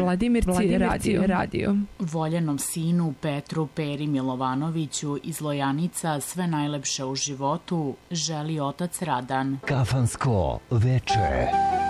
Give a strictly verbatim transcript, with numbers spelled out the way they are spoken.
Vladimirci radio. radio. Voljenom sinu Petru Peri Milovanoviću iz Lojanica sve najlepše u životu želi otac Radan. Kafansko veče.